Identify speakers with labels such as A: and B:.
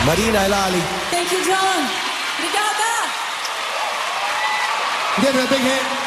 A: Marina e Lali.
B: Thank you, John. Obrigada.
A: Give it a big hand.